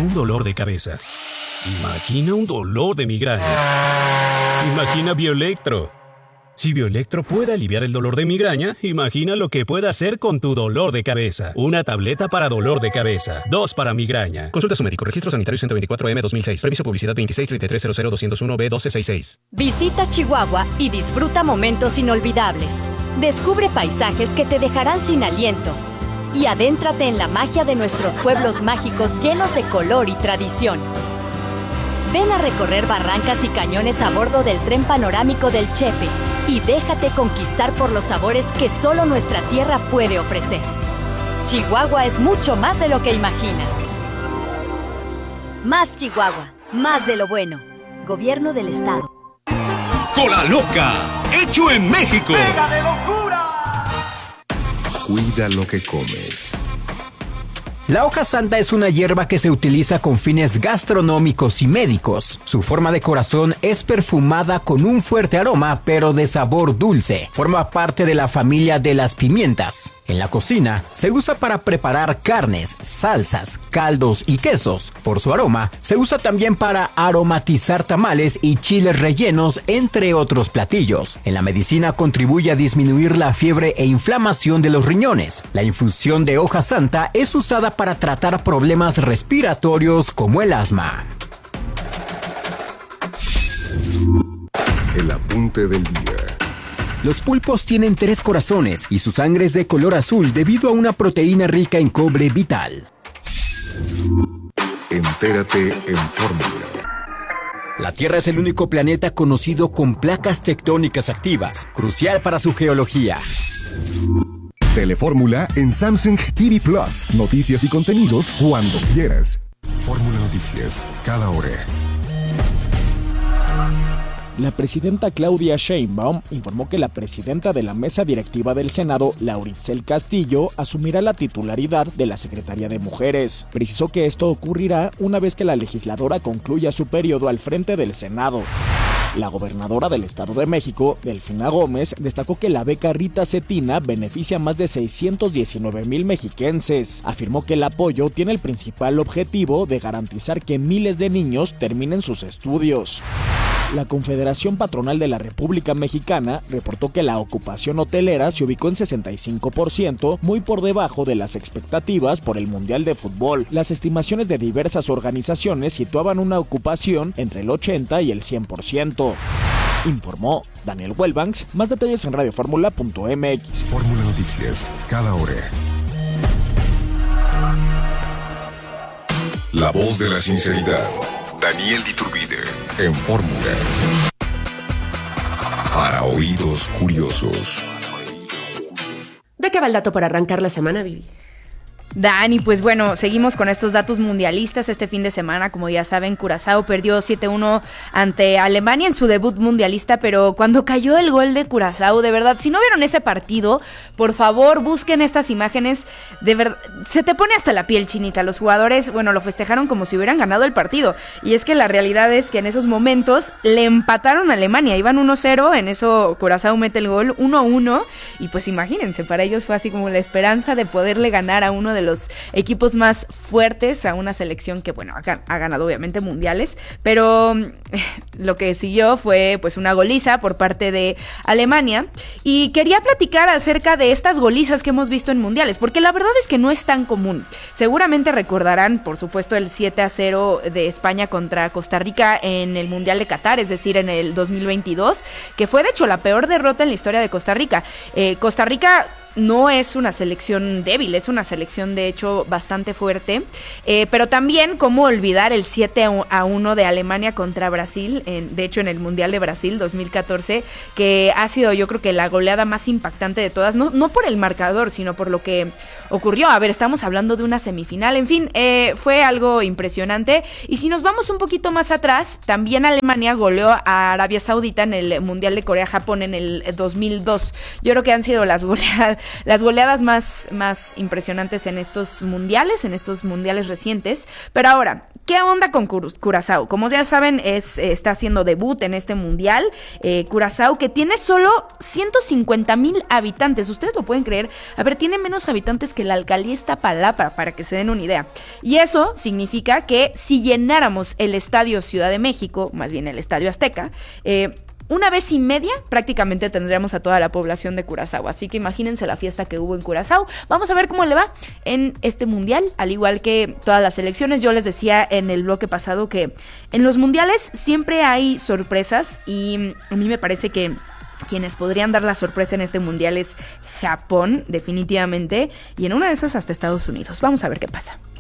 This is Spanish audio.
un dolor de cabeza. Imagina un dolor de migraña. Imagina Bioelectro. Si Bioelectro puede aliviar el dolor de migraña, imagina lo que puede hacer con tu dolor de cabeza. Una tableta para dolor de cabeza. 2 para migraña. Consulta a su médico. Registro sanitario 124M-2006. Permiso publicidad 263300-201-B1266. Visita Chihuahua y disfruta momentos inolvidables. Descubre paisajes que te dejarán sin aliento. Y adéntrate en la magia de nuestros pueblos mágicos llenos de color y tradición. Ven a recorrer barrancas y cañones a bordo del tren panorámico del Chepe y déjate conquistar por los sabores que solo nuestra tierra puede ofrecer. Chihuahua es mucho más de lo que imaginas. Más Chihuahua, más de lo bueno. Gobierno del Estado. ¡Cola Loca! ¡Hecho en México! ¡Pega de locura! Cuida lo que comes. La hoja santa es una hierba que se utiliza con fines gastronómicos y médicos. Su forma de corazón es perfumada con un fuerte aroma, pero de sabor dulce. Forma parte de la familia de las pimientas. En la cocina se usa para preparar carnes, salsas, caldos y quesos. Por su aroma, se usa también para aromatizar tamales y chiles rellenos, entre otros platillos. En la medicina contribuye a disminuir la fiebre e inflamación de los riñones. La infusión de hoja santa es usada para tratar problemas respiratorios como el asma. El apunte del día. Los pulpos tienen 3 corazones y su sangre es de color azul debido a una proteína rica en cobre vital. Entérate en Fórmula. La Tierra es el único planeta conocido con placas tectónicas activas, crucial para su geología. Telefórmula en Samsung TV Plus. Noticias y contenidos cuando quieras. Fórmula Noticias, cada hora. La presidenta Claudia Sheinbaum informó que la presidenta de la mesa directiva del Senado, Lauritzel Castillo, asumirá la titularidad de la Secretaría de Mujeres. Precisó que esto ocurrirá una vez que la legisladora concluya su periodo al frente del Senado. La gobernadora del Estado de México, Delfina Gómez, destacó que la beca Rita Cetina beneficia a más de 619,000 mexiquenses. Afirmó que el apoyo tiene el principal objetivo de garantizar que miles de niños terminen sus estudios. La Confederación Patronal de la República Mexicana reportó que la ocupación hotelera se ubicó en 65%, muy por debajo de las expectativas por el Mundial de Fútbol. Las estimaciones de diversas organizaciones situaban una ocupación entre el 80 y el 100%. Informó Daniel Wellbanks. Más detalles en radioformula.mx. Fórmula Noticias, cada hora. La voz de la sinceridad. Daniel Diturbide, en Fórmula. Para oídos curiosos. ¿De qué va el dato para arrancar la semana, Vivi? Dani, pues bueno, seguimos con estos datos mundialistas. Este fin de semana, como ya saben, Curazao perdió 7-1 ante Alemania en su debut mundialista, pero cuando cayó el gol de Curazao, de verdad, si no vieron ese partido, por favor, busquen estas imágenes, de verdad, se te pone hasta la piel chinita. Los jugadores, bueno, lo festejaron como si hubieran ganado el partido, y es que la realidad es que en esos momentos le empataron a Alemania, iban 1-0, en eso Curazao mete el gol 1-1, y pues imagínense, para ellos fue así como la esperanza de poderle ganar a uno de los equipos más fuertes, a una selección que, bueno, ha ganado obviamente mundiales, pero lo que siguió fue pues una goliza por parte de Alemania, y quería platicar acerca de estas golizas que hemos visto en mundiales, porque la verdad es que no es tan común. Seguramente recordarán, por supuesto, el 7-0 de España contra Costa Rica en el Mundial de Qatar, es decir, en el 2022, que fue de hecho la peor derrota en la historia de Costa Rica. Costa Rica no es una selección débil, es una selección de hecho bastante fuerte, pero también cómo olvidar el 7-1 de Alemania contra Brasil, de hecho en el Mundial de Brasil 2014, que ha sido yo creo que la goleada más impactante de todas, no por el marcador, sino por lo que ocurrió. A ver, estamos hablando de una semifinal, en fin, fue algo impresionante. Y si nos vamos un poquito más atrás, también Alemania goleó a Arabia Saudita en el Mundial de Corea-Japón en el 2002. Yo creo que han sido las goleadas más impresionantes en estos mundiales recientes. Pero ahora, ¿Qué onda con Curazao? Como ya saben, está haciendo debut en este mundial. Curazao, que tiene solo 150,000 habitantes. Ustedes lo pueden creer. A ver, tiene menos habitantes que la alcaldía Iztapalapa, para que se den una idea. Y eso significa que si llenáramos el estadio Ciudad de México, más bien el estadio Azteca, una vez y media prácticamente tendríamos a toda la población de Curazao. Así que imagínense la fiesta que hubo en Curazao. Vamos a ver cómo le va en este mundial, al igual que todas las selecciones. Yo les decía en el bloque pasado que en los mundiales siempre hay sorpresas, y a mí me parece que quienes podrían dar la sorpresa en este mundial es Japón, definitivamente, y en una de esas hasta Estados Unidos. Vamos a ver qué pasa.